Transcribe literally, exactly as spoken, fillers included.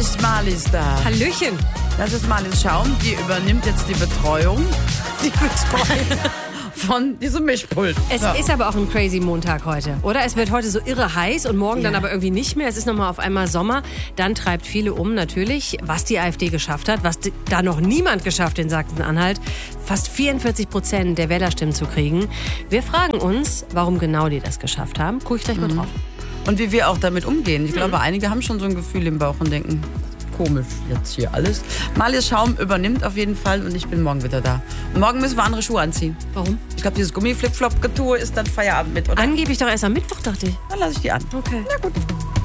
ist Marlies da. Hallöchen. Das ist Marlies Schaum, die übernimmt jetzt die Betreuung. Die Betreuung von diesem Mischpult. Es ja. ist aber auch ein crazy Montag heute, oder? Es wird heute so irre heiß und morgen ja. dann aber irgendwie nicht mehr. Es ist nochmal auf einmal Sommer. Dann treibt viele um natürlich, was die AfD geschafft hat, was da noch niemand geschafft in Sachsen-Anhalt, fast vierundvierzig Prozent der Wählerstimmen zu kriegen. Wir fragen uns, warum genau die das geschafft haben. Guck ich gleich mal mhm. drauf. Und wie wir auch damit umgehen. Ich mhm. glaube, einige haben schon so ein Gefühl im Bauch und denken, komisch jetzt hier alles. Marlies Schaum übernimmt auf jeden Fall und ich bin morgen wieder da. Und morgen müssen wir andere Schuhe anziehen. Warum? Ich glaube, dieses Gummiflip-Flop-Getue ist dann Feierabend mit, oder? Angeblich doch erst am Mittwoch, dachte ich. Dann lasse ich die an. Okay. Na gut.